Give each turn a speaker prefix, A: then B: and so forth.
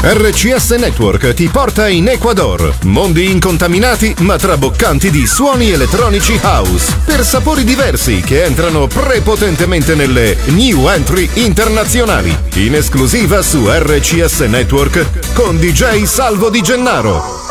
A: RCS Network ti porta in Ecuador. Mondi incontaminati ma traboccanti di suoni elettronici house per sapori diversi che entrano prepotentemente nelle new entry internazionali. In esclusiva su RCS Network con DJ Salvo Di Gennaro.